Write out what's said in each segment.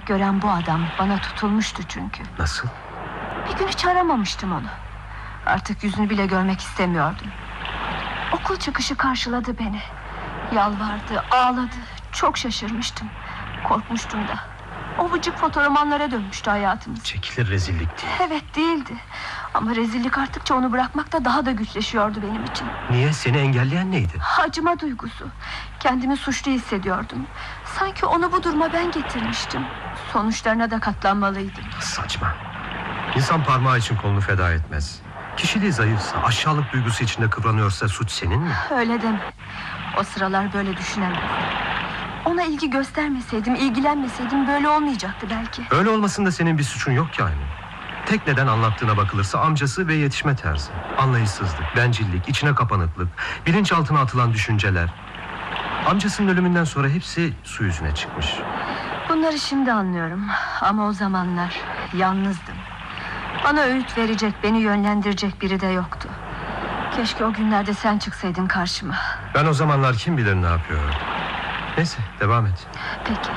gören bu adam bana tutulmuştu çünkü. Nasıl? Bir gün hiç aramamıştım onu. Artık yüzünü bile görmek istemiyordum. Okul çıkışı karşıladı beni. Yalvardı, ağladı. Çok şaşırmıştım. Korkmuştum da. O vıcık fotoğramanlara dönmüştü hayatımız. Çekilir rezillik değil. Evet, değildi. Ama rezillik arttıkça onu bırakmak da daha da güçleşiyordu benim için. Niye? Seni engelleyen neydi? Acıma duygusu. Kendimi suçlu hissediyordum. Sanki onu bu duruma ben getirmiştim. Sonuçlarına da katlanmalıydım. Saçma. İnsan parmağı için kolunu feda etmez. Kişiliği zayıfsa, aşağılık duygusu içinde kıvranıyorsa suç senin mi? Öyle deme. O sıralar böyle düşünemem. Ona ilgi göstermeseydim, ilgilenmeseydim böyle olmayacaktı belki. Öyle olmasında senin bir suçun yok ki aynı. Tek neden anlattığına bakılırsa amcası ve yetişme tarzı. Anlayışsızlık, bencillik, içine kapanıklık, bilinçaltına atılan düşünceler. Amcasının ölümünden sonra hepsi su yüzüne çıkmış. Bunları şimdi anlıyorum. Ama o zamanlar yalnızdım. Bana öğüt verecek, beni yönlendirecek biri de yoktu. Keşke o günlerde sen çıksaydın karşıma. Ben o zamanlar kim bilir ne yapıyorum. Neyse, devam et. Peki.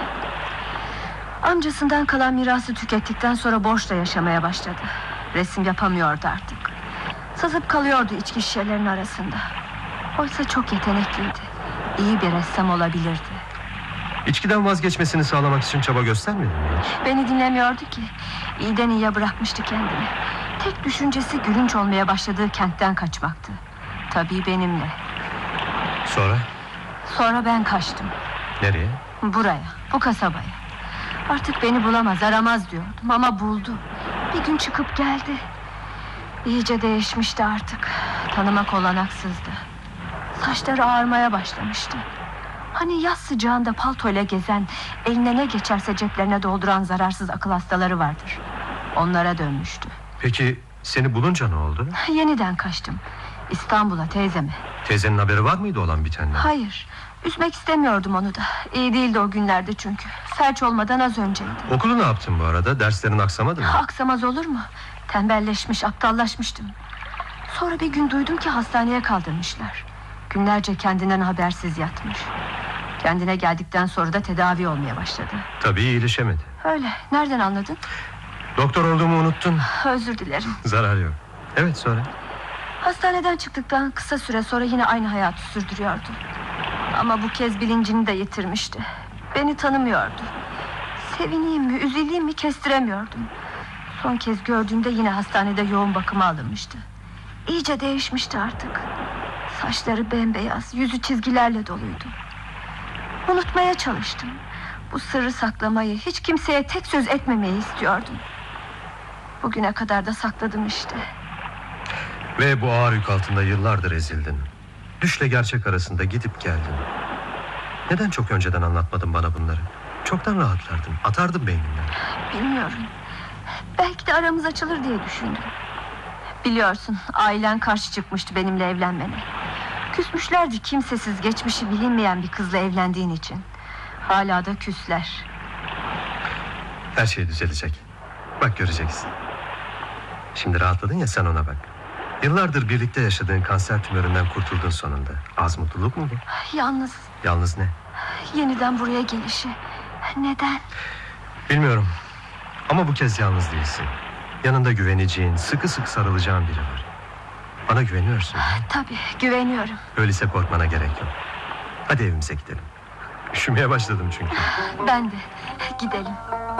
Amcasından kalan mirası tükettikten sonra borçla yaşamaya başladı. Resim yapamıyordu artık. Sızıp kalıyordu içki şişelerinin arasında. Oysa çok yetenekliydi. İyi bir ressam olabilirdi. İçkiden vazgeçmesini sağlamak için çaba göstermedin mi hiç? Beni dinlemiyordu ki. İyiden iyiye bırakmıştı kendini. Tek düşüncesi gülünç olmaya başladığı kentten kaçmaktı. Tabii benimle. Sonra? Sonra ben kaçtım. Nereye? Buraya, bu kasabaya. Artık beni bulamaz, aramaz diyordum ama buldu. Bir gün çıkıp geldi. İyice değişmişti artık. Tanımak olanaksızdı. Saçları ağarmaya başlamıştı. Hani yaz sıcağında paltoyla gezen, eline ne geçerse ceplerine dolduran zararsız akıl hastaları vardır. Onlara dönmüştü. Peki seni bulunca ne oldu? Yeniden kaçtım. İstanbul'a, teyzeme. Teyzenin haberi var mıydı olan bitenden? Hayır, üzmek istemiyordum onu da. İyi değildi o günlerde çünkü. Felç olmadan az önceydi. Okulu ne yaptın bu arada? Derslerin aksamadı mı? Aksamaz olur mu? Tembelleşmiş, aptallaşmıştım. Sonra bir gün duydum ki hastaneye kaldırmışlar. Günlerce kendinden habersiz yatmış. Kendine geldikten sonra da tedavi olmaya başladı. Tabii iyileşemedi. Öyle, nereden anladın? Doktor olduğumu unuttun. Özür dilerim. Zarar yok. Evet, sonra? Hastaneden çıktıktan kısa süre sonra yine aynı hayatı sürdürüyordu. Ama bu kez bilincini de yitirmişti. Beni tanımıyordu. Sevineyim mi, üzüleyim mi kestiremiyordum. Son kez gördüğümde yine hastanede yoğun bakıma alınmıştı. İyice değişmişti artık. Saçları bembeyaz, yüzü çizgilerle doluydu. Unutmaya çalıştım. Bu sırrı saklamayı, hiç kimseye tek söz etmemeyi istiyordum. Bugüne kadar da sakladım işte. Ve bu ağır yük altında yıllardır ezildin. Düşle gerçek arasında gidip geldin. Neden çok önceden anlatmadın bana bunları? Çoktan rahatlardın, atardın beynimden. Bilmiyorum. Belki de aramız açılır diye düşündüm. Biliyorsun, ailen karşı çıkmıştı benimle evlenmene. Küsmüşlerdi kimsesiz, geçmişi bilinmeyen bir kızla evlendiğin için. Hala da küsler. Her şey düzelecek. Bak, göreceksin. Şimdi rahatladın ya, sen ona bak. Yıllardır birlikte yaşadığın kanser tümöründen kurtuldun sonunda. Az mutluluk mu bu? Yalnız. Yalnız ne? Yeniden buraya gelişi. Neden? Bilmiyorum. Ama bu kez yalnız değilsin. Yanında güveneceğin, sıkı sıkı sarılacağın biri var. Bana güveniyorsun. Tabii, güveniyorum. Öyleyse korkmana gerek yok. Hadi evimize gidelim. Üşümeye başladım çünkü. Ben de. Gidelim.